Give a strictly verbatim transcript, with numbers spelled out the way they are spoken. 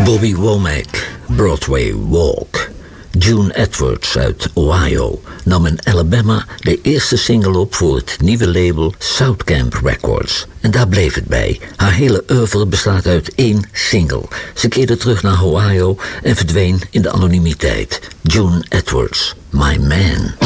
Bobby Womack, Broadway Walk. June Edwards uit Ohio nam in Alabama de eerste single op voor het nieuwe label Southcamp Records. En daar bleef het bij. Haar hele oeuvre bestaat uit één single. Ze keerde terug naar Ohio en verdween in de anonimiteit. June Edwards, My Man.